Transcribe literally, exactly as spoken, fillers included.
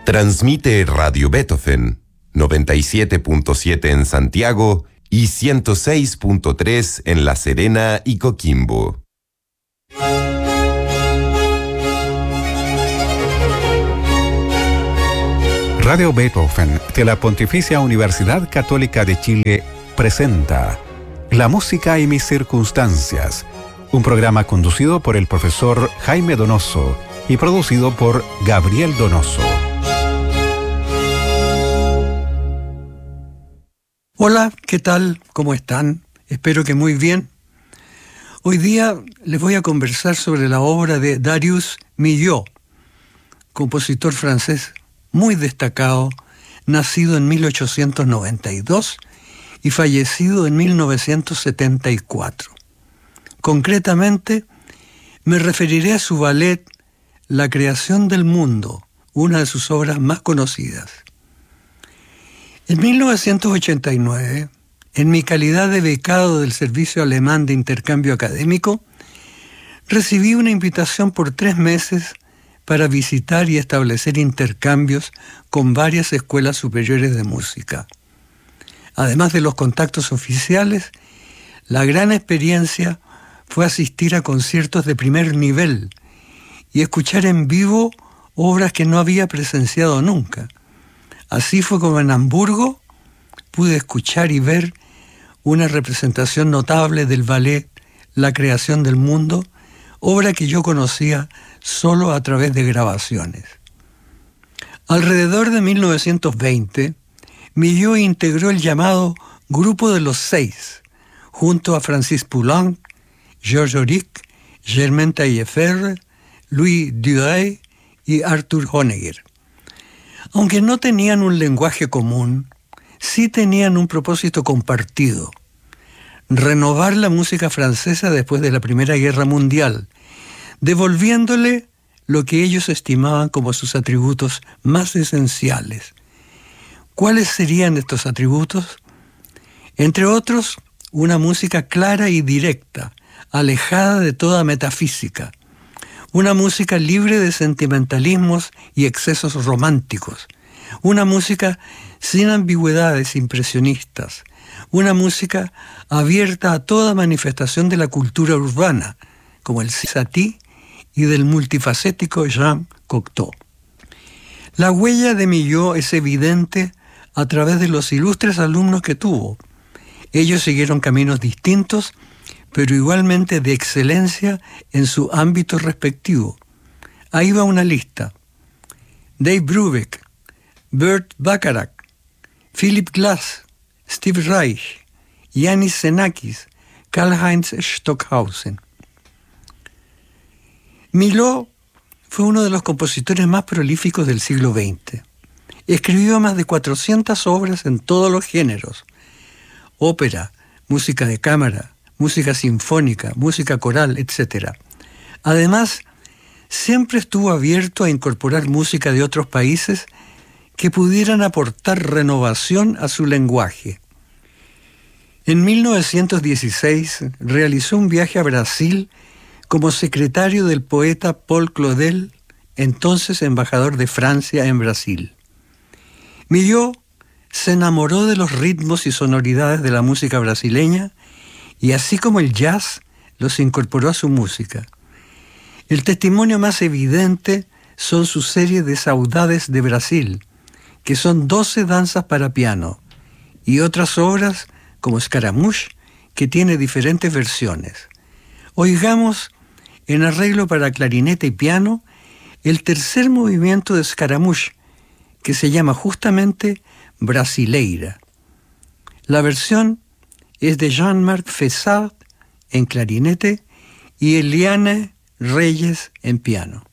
Transmite Radio Beethoven, noventa y siete punto siete en Santiago y ciento seis punto tres en La Serena y Coquimbo. Radio Beethoven de la Pontificia Universidad Católica de Chile presenta La música y mis circunstancias, un programa conducido por el profesor Jaime Donoso y producido por Gabriel Donoso. Hola, ¿qué tal? ¿Cómo están? Espero que muy bien. Hoy día les voy a conversar sobre la obra de Darius Milhaud, compositor francés muy destacado, nacido en mil ochocientos noventa y dos y fallecido en mil novecientos setenta y cuatro. Concretamente, me referiré a su ballet La creación del mundo, una de sus obras más conocidas. En mil novecientos ochenta y nueve, en mi calidad de becado del Servicio Alemán de Intercambio Académico, recibí una invitación por tres meses para visitar y establecer intercambios con varias escuelas superiores de música. Además de los contactos oficiales, la gran experiencia fue asistir a conciertos de primer nivel y escuchar en vivo obras que no había presenciado nunca. Así fue como en Hamburgo pude escuchar y ver una representación notable del ballet La creación del mundo, obra que yo conocía solo a través de grabaciones. Alrededor de mil novecientos veinte, Milhaud integró el llamado Grupo de los Seis, junto a Francis Poulenc, Georges Auric, Germain Taillefer, Louis Duret y Arthur Honegger. Aunque no tenían un lenguaje común, sí tenían un propósito compartido: renovar la música francesa después de la Primera Guerra Mundial, devolviéndole lo que ellos estimaban como sus atributos más esenciales. ¿Cuáles serían estos atributos? Entre otros, una música clara y directa, alejada de toda metafísica, una música libre de sentimentalismos y excesos románticos, una música sin ambigüedades impresionistas, una música abierta a toda manifestación de la cultura urbana, como el Satie y del multifacético Jean Cocteau. La huella de Milhaud es evidente a través de los ilustres alumnos que tuvo. Ellos siguieron caminos distintos, pero igualmente de excelencia en su ámbito respectivo. Ahí va una lista: Dave Brubeck, Burt Bacharach, Philip Glass, Steve Reich, Yanis Xenakis, Karlheinz Stockhausen. Milhaud fue uno de los compositores más prolíficos del siglo veinte. Escribió más de cuatrocientas obras en todos los géneros: ópera, música de cámara, música sinfónica, música coral, etcétera. Además, siempre estuvo abierto a incorporar música de otros países que pudieran aportar renovación a su lenguaje. En mil novecientos dieciséis realizó un viaje a Brasil como secretario del poeta Paul Claudel, entonces embajador de Francia en Brasil. Milhaud se enamoró de los ritmos y sonoridades de la música brasileña y, así como el jazz, los incorporó a su música. El testimonio más evidente son sus series de Saudades de Brasil, que son doce danzas para piano, y otras obras como Scaramouche, que tiene diferentes versiones. Oigamos, en arreglo para clarinete y piano, el tercer movimiento de Scaramouche, que se llama justamente Brasileira. La versión es de Jean-Marc Fessard en clarinete y Eliane Reyes en piano.